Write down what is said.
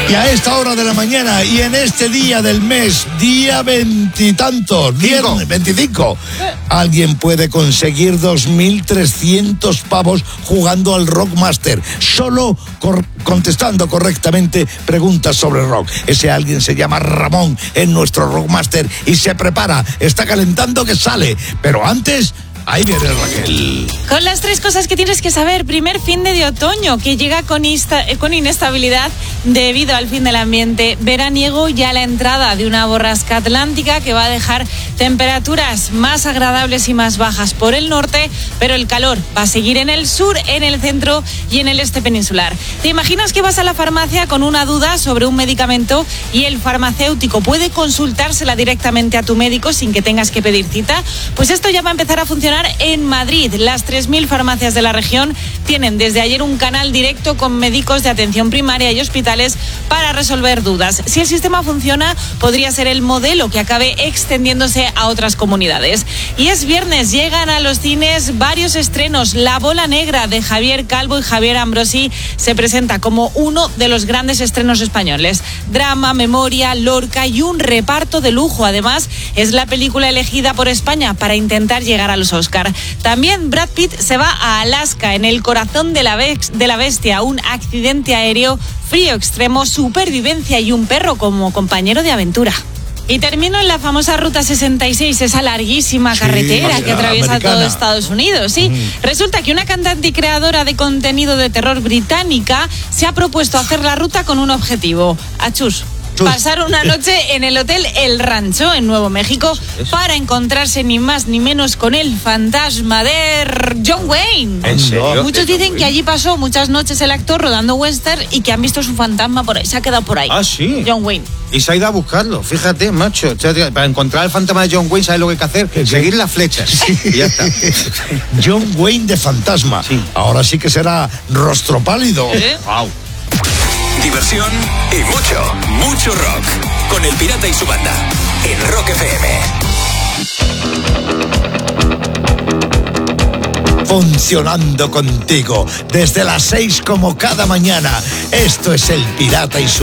Y a esta hora de la mañana y en este día del mes, día veintitantos, viernes 25, alguien puede conseguir 2.300 pavos jugando al Rockmaster, solo contestando correctamente preguntas sobre rock. Ese alguien se llama Ramón en nuestro Rockmaster y se prepara, está calentando que sale, pero antes... Ahí viene Raquel. Con las 3 cosas que tienes que saber. Primer fin de otoño, que llega con inestabilidad debido al fin del ambiente veraniego y a la entrada de una borrasca atlántica que va a dejar temperaturas más agradables y más bajas por el norte, pero el calor va a seguir en el sur, en el centro y en el este peninsular. ¿Te imaginas que vas a la farmacia con una duda sobre un medicamento y el farmacéutico puede consultársela directamente a tu médico sin que tengas que pedir cita? Pues esto ya va a empezar a funcionar en Madrid. Las 3.000 farmacias de la región tienen desde ayer un canal directo con médicos de atención primaria y hospitales para resolver dudas. Si el sistema funciona, podría ser el modelo que acabe extendiéndose a otras comunidades. Y es viernes, llegan a los cines varios estrenos. La Bola Negra de Javier Calvo y Javier Ambrosi se presenta como uno de los grandes estrenos españoles. Drama, memoria, Lorca y un reparto de lujo. Además, es la película elegida por España para intentar llegar a los Oscar. También Brad Pitt se va a Alaska, en el corazón de la bestia, un accidente aéreo, frío extremo, supervivencia y un perro como compañero de aventura. Y termino en la famosa Ruta 66, esa larguísima carretera que atraviesa todo Estados Unidos. Sí, resulta que una cantante y creadora de contenido de terror británica se ha propuesto hacer la ruta con un objetivo. Achus. Pasar una noche en el Hotel El Rancho en Nuevo México para encontrarse ni más ni menos con el fantasma de John Wayne. ¿En serio? Muchos dicen que allí pasó muchas noches el actor rodando western y que han visto su fantasma por ahí, se ha quedado por ahí. Ah, sí. John Wayne. Y se ha ido a buscarlo, fíjate, macho. O sea, para encontrar al fantasma de John Wayne, ¿sabes lo que hay que hacer? Seguir las flechas. Sí. Y ya está. John Wayne de fantasma. Sí. Ahora sí que será rostro pálido. Wow. Diversión y mucho rock. Con El Pirata y su banda. En Rock FM. Funcionando contigo desde las 6 como cada mañana. Esto es El Pirata y su